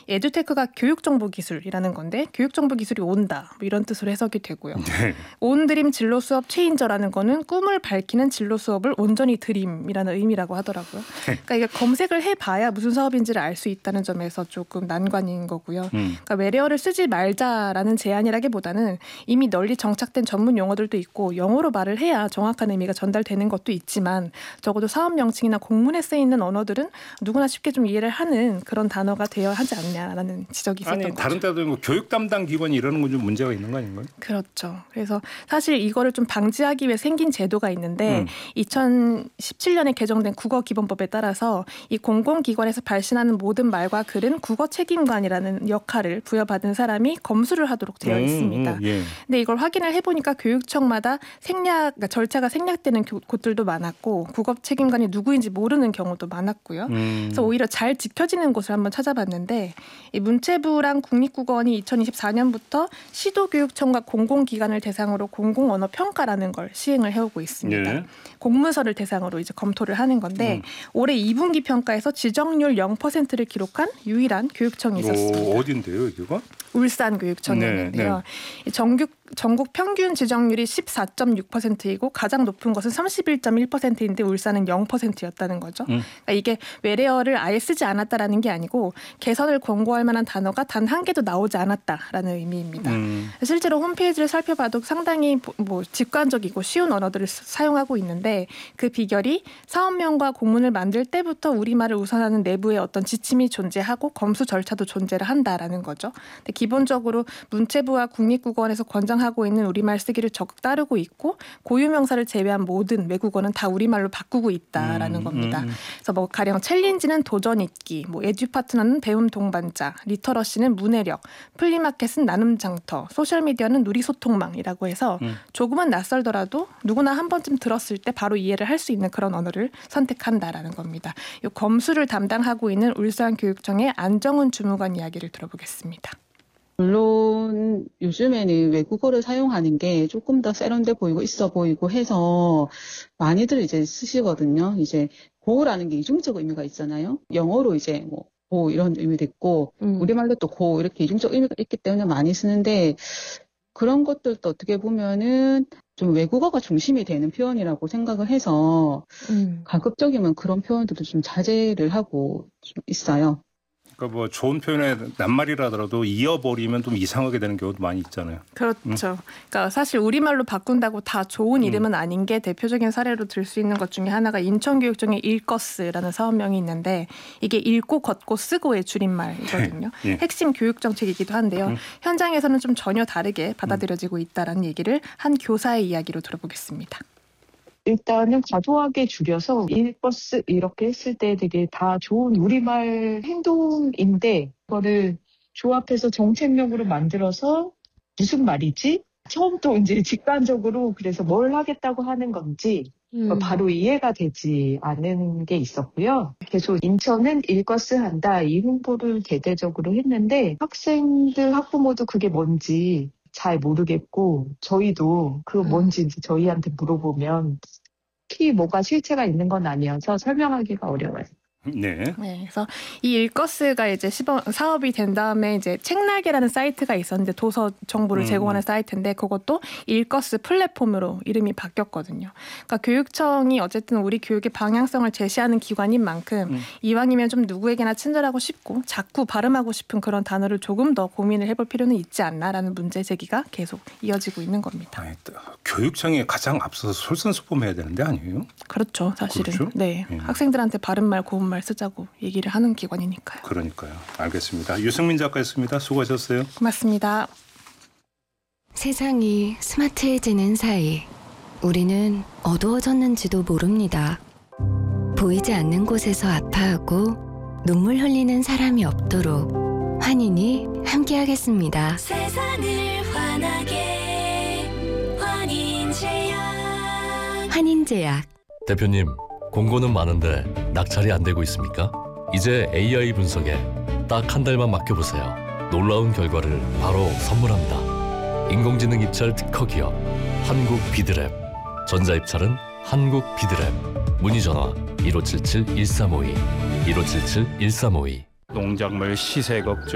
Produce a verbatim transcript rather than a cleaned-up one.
에듀테크가 교육정보기술이라는 건데 교육정보기술이 온다 뭐 이런 뜻으로 해석이 되고요. 네. 온드림 진로 수업 체인저라는 거는 꿈을 밝히는 진로 수업을 온전히 드림이라는 의미라고 하더라고요. 그러니까 이게 검색을 해봐야 무슨 사업인지를 알 수 있다는 점에서 조금 난관인 거고요. 음. 그러니까 외래어를 쓰지 말자라는 제안이라기보다는 이미 널리 정착된 전문 용어들도 있고 영어로 말을 해야 정확한 의미가 전달되는 것도 있지만 적어도 사업 명칭이나 공문에 쓰이는 언어들은 누구나 쉽게 좀 이해를 하는 그런 단어가 되어야 하지 않냐라는 지적이 있었던 아니, 거죠. 다른 데도 뭐 교육 담당 기관이 이러는 건 좀 문제가 있는 거 아닌가요? 그렇죠. 그래서 사실 이거를 좀 방지하기 위해 생긴 제도가 있는데 음. 이천십칠 년에 개정된 국어기본법에 따라서 이 공공기관에서 발신하는 모든 말과 글은 국어책임관이라는 역할을 부여받은 사람이 검수를 하도록 되어 있습니다. 음, 음, 예. 근데 이걸 확인을 해보니까 교육청마다 생략, 그러니까 절차가 생략되는 곳들도 많았고 국어책임관이 누구인지 모르는 경우도 많았고요. 음. 그래서 오히려 잘 지켜지는 곳을 한번 찾아봤는데 이 문체부랑 국립국어원이 이천이십사 년부터 시도교육청과 공공기관을 대상으로 공공언어평가라는 걸 시행을 해오고 있습니다. 예. 공문서를 대상으로 이제 검토를 하는 건데 음. 올해 이 분기 평가에서 지정률 영 퍼센트를 기록한 유일한 교육청이 있었습니다. 오, 어딘데요, 이거? 울산교육청이었는데요. 네, 네. 전국, 전국 평균 지정률이 십사 점 육 퍼센트이고 가장 높은 것은 삼십일 점 일 퍼센트인데 울산은 영 퍼센트였다는 거죠. 음. 그러니까 이게 외래어를 아예 쓰지 않았다라는 게 아니고 개선을 권고할 만한 단어가 단 한 개도 나오지 않았다라는 의미입니다. 음. 실제로 홈페이지를 살펴봐도 상당히 뭐 직관적이고 쉬운 언어들을 사용하고 있는데 그 비결이 사업명과 공문을 만들 때부터 우리말을 우선하는 내부의 어떤 지침이 존재하고 검수 절차도 존재를 한다라는 거죠. 근데 기본적으로 문체부와 국립국어원에서 권장하고 있는 우리말 쓰기를 적극 따르고 있고 고유명사를 제외한 모든 외국어는 다 우리말로 바꾸고 있다라는 음, 겁니다. 음. 그래서 뭐 가령 챌린지는 도전 읽기, 뭐 에듀 파트너는 배움 동반자, 리터러시는 문해력, 플리마켓은 나눔 장터, 소셜 미디어는 누리 소통망이라고 해서 음. 조금은 낯설더라도 누구나 한 번쯤 들었을 때 바로 이해를 할 수 있는 그런 언어를 선택한다라는 겁니다. 이 검수를 담당하고 있는 울산교육청의 안정훈 주무관 이야기를 들어보겠습니다. 물론 요즘에는 외국어를 사용하는 게 조금 더 세련돼 보이고 있어 보이고 해서 많이들 이제 쓰시거든요. 이제 고라는 게 이중적 의미가 있잖아요. 영어로 이제 뭐 고 이런 의미도 있고 음. 우리말로 또 고 이렇게 이중적 의미가 있기 때문에 많이 쓰는데 그런 것들도 어떻게 보면은 좀 외국어가 중심이 되는 표현이라고 생각을 해서 음. 가급적이면 그런 표현들도 좀 자제를 하고 좀 있어요. 그러니까 뭐 좋은 표현의 낱말이라더라도 이어버리면 좀 이상하게 되는 경우도 많이 있잖아요. 그렇죠. 음. 그러니까 사실 우리말로 바꾼다고 다 좋은 이름은 음. 아닌 게 대표적인 사례로 들 수 있는 것 중에 하나가 인천교육청의 일거스라는 사업명이 있는데 이게 읽고 걷고 쓰고의 줄임말이거든요. 예. 핵심 교육 정책이기도 한데요. 음. 현장에서는 좀 전혀 다르게 받아들여지고 있다라는 얘기를 한 교사의 이야기로 들어보겠습니다. 일단은 과도하게 줄여서 일버스 이렇게 했을 때 되게 다 좋은 우리말 행동인데 그거를 조합해서 정책력으로 만들어서 무슨 말이지? 처음부터 이제 직관적으로 그래서 뭘 하겠다고 하는 건지 음. 바로 이해가 되지 않은 게 있었고요. 계속 인천은 일거스 한다 이 홍보를 대대적으로 했는데 학생들 학부모도 그게 뭔지 잘 모르겠고 저희도 그 뭔지 이제 저희한테 물어보면 특히 뭐가 실체가 있는 건 아니어서 설명하기가 어려워요. 네. 네. 그래서 이 일거스가 이제 시범 사업이 된 다음에 이제 책날개라는 사이트가 있었는데 도서 정보를 음. 제공하는 사이트인데 그것도 일거스 플랫폼으로 이름이 바뀌었거든요. 그러니까 교육청이 어쨌든 우리 교육의 방향성을 제시하는 기관인 만큼 음. 이왕이면 좀 누구에게나 친절하고 싶고 자꾸 발음하고 싶은 그런 단어를 조금 더 고민을 해볼 필요는 있지 않나라는 문제 제기가 계속 이어지고 있는 겁니다. 아니, 교육청이 가장 앞서서 솔선수범해야 되는데 아니에요? 그렇죠. 사실은. 그렇죠? 네. 음. 학생들한테 바른말 고운말 쓰자고 얘기를 하는 기관이니까요. 그러니까요. 알겠습니다. 유승민 작가였습니다. 수고하셨어요. 고맙습니다. 세상이 스마트해지는 사이 우리는 어두워졌는지도 모릅니다. 보이지 않는 곳에서 아파하고 눈물 흘리는 사람이 없도록 환인이 함께하겠습니다. 세상을 환하게 환인제약. 환인제약. 대표님, 공고는 많은데 낙찰이 안 되고 있습니까? 이제 에이아이 분석에 딱 한 달만 맡겨보세요. 놀라운 결과를 바로 선물합니다. 인공지능 입찰 특허 기업 한국 비드랩. 전자입찰은 한국 비드랩. 문의전화 일오칠칠 일삼오이 일오칠칠 일삼오이. 농작물 시세 걱정